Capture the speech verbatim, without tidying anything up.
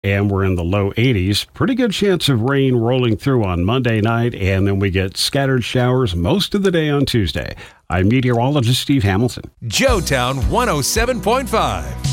and we're in the low eighties. Pretty good chance of rain rolling through on Monday night, and then we get scattered showers most of the day on Tuesday. I'm meteorologist Steve Hamilton. Joetown one oh seven point five.